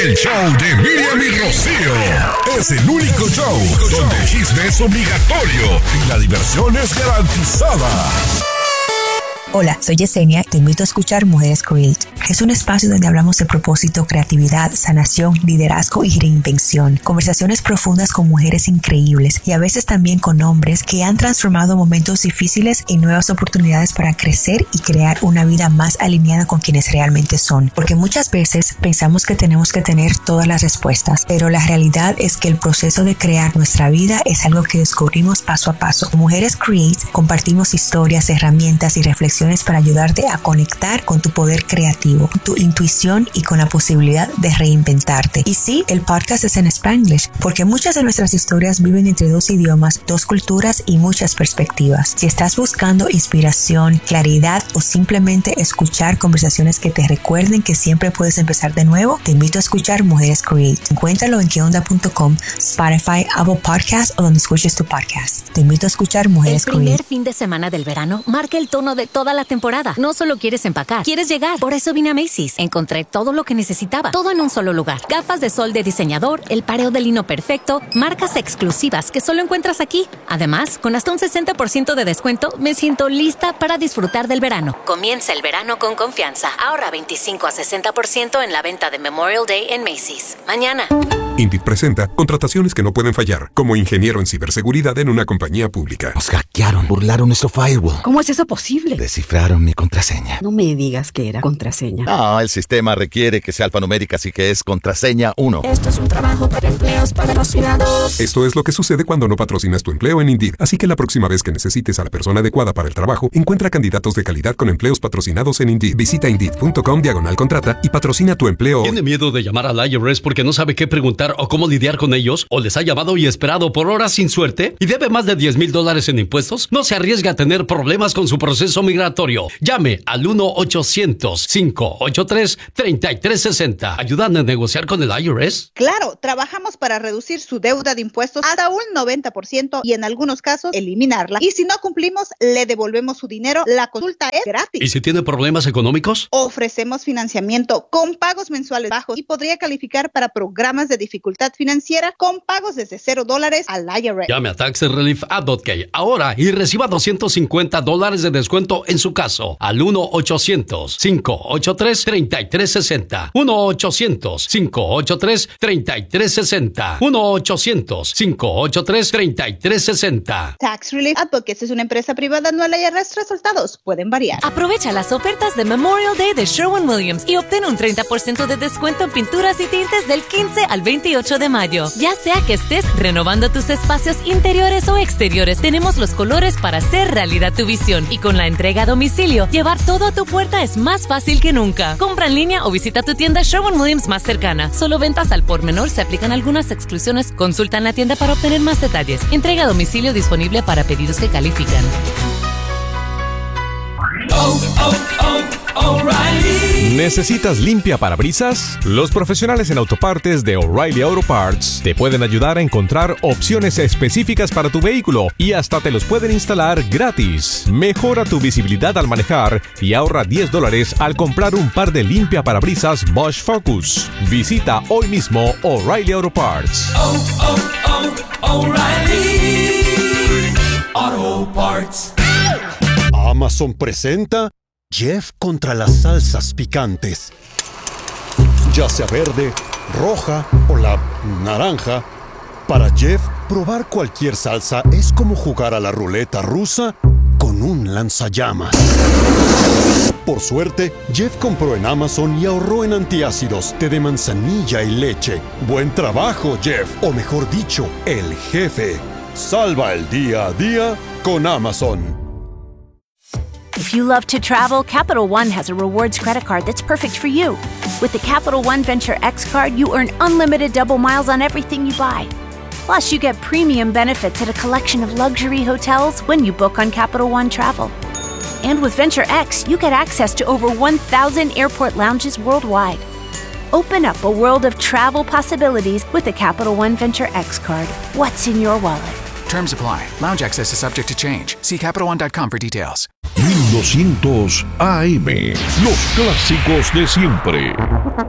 El show de Miriam y Rocío. Es el único show donde el chisme es obligatorio y la diversión es garantizada. Hola, soy Yesenia y te invito a escuchar Mujeres Create. Es un espacio donde hablamos de propósito, creatividad, sanación, liderazgo y reinvención. Conversaciones profundas con mujeres increíbles y a veces también con hombres que han transformado momentos difíciles en nuevas oportunidades para crecer y crear una vida más alineada con quienes realmente son. Porque muchas veces pensamos que tenemos que tener todas las respuestas, pero la realidad es que el proceso de crear nuestra vida es algo que descubrimos paso a paso. Con Mujeres Create compartimos historias, herramientas y reflexiones para ayudarte a conectar con tu poder creativo, tu intuición y con la posibilidad de reinventarte. Y sí, el podcast es en Spanglish, porque muchas de nuestras historias viven entre dos idiomas, dos culturas y muchas perspectivas. Si estás buscando inspiración, claridad o simplemente escuchar conversaciones que te recuerden que siempre puedes empezar de nuevo, te invito a escuchar Mujeres Create. Encuéntralo en queonda.com, Spotify, Apple Podcasts o donde escuches tu podcast. Te invito a escuchar Mujeres Create. El primer fin de semana del verano marca el tono de toda la temporada. No solo quieres empacar, quieres llegar. Por eso vine a Macy's. Encontré todo lo que necesitaba, todo en un solo lugar. Gafas de sol de diseñador, el pareo de lino perfecto, marcas exclusivas que solo encuentras aquí. Además, con hasta un 60% de descuento, me siento lista para disfrutar del verano. Comienza el verano con confianza. Ahorra 25 a 60% en la venta de Memorial Day en Macy's. Mañana. Indeed presenta contrataciones que no pueden fallar, como ingeniero en ciberseguridad en una compañía pública. Nos hackearon, burlaron nuestro firewall. ¿Cómo es eso posible? Descifraron mi contraseña. No me digas que era contraseña. No, el sistema requiere que sea alfanumérica, así que es contraseña 1. Esto es un trabajo para empleos patrocinados. Esto es lo que sucede cuando no patrocinas tu empleo en Indeed. Así que la próxima vez que necesites a la persona adecuada para el trabajo, encuentra candidatos de calidad con empleos patrocinados en Indeed. Visita Indeed.com/contrata y patrocina tu empleo. ¿Tiene miedo de llamar al IRS porque no sabe qué preguntar o cómo lidiar con ellos? ¿O les ha llamado y esperado por horas sin suerte? ¿Y debe más de $10,000 en impuestos? No se arriesga a tener problemas con su proceso migratorio. Llame al 1-800-583-3360. ¿Ayudan a negociar con el IRS? Claro, trabajamos para reducir su deuda de impuestos hasta un 90% y en algunos casos eliminarla. Y si no cumplimos, le devolvemos su dinero. La consulta es gratis. ¿Y si tiene problemas económicos? Ofrecemos financiamiento con pagos mensuales bajos y podría calificar para programas de dificultad financiera con pagos desde $0 al IRS. Llame a Tax Relief Advocate ahora y reciba $250 de descuento en su caso al 1-800-583-3360. 1-800-583-3360. 1-800-583-3360. Tax Relief Advocates es una empresa privada, no el IRS. Resultados pueden variar. Aprovecha las ofertas de Memorial Day de Sherwin-Williams y obtén un 30% de descuento en pinturas y tintes del 15 al 28 de mayo. Ya sea que estés renovando tus espacios interiores o exteriores, tenemos los colores para hacer realidad tu visión. Y con la entrega a domicilio, llevar todo a tu puerta es más fácil que nunca. Compra en línea o visita tu tienda Sherwin-Williams más cercana. Solo ventas al por menor, se aplican algunas exclusiones. Consulta en la tienda para obtener más detalles. Entrega a domicilio disponible para pedidos que califican. ¿Necesitas limpia parabrisas? Los profesionales en autopartes de O'Reilly Auto Parts te pueden ayudar a encontrar opciones específicas para tu vehículo y hasta te los pueden instalar gratis. Mejora tu visibilidad al manejar y ahorra $10 al comprar un par de limpia parabrisas Bosch Focus. Visita hoy mismo O'Reilly Auto Parts. O'Reilly Auto Parts. Amazon presenta Jeff contra las salsas picantes. Ya sea verde, roja o la naranja, para Jeff, probar cualquier salsa es como jugar a la ruleta rusa con un lanzallamas. Por suerte, Jeff compró en Amazon y ahorró en antiácidos, té de manzanilla y leche. Buen trabajo, Jeff, o mejor dicho, el jefe. Salva el día a día con Amazon. If you love to travel, Capital One has a rewards credit card that's perfect for you. With the Capital One Venture X card, you earn unlimited double miles on everything you buy. Plus, you get premium benefits at a collection of luxury hotels when you book on Capital One Travel. And with Venture X, you get access to over 1,000 airport lounges worldwide. Open up a world of travel possibilities with the Capital One Venture X card. What's in your wallet? Terms apply. Lounge access is subject to change. See CapitalOne.com for details. 1200 AM. Los clásicos de siempre.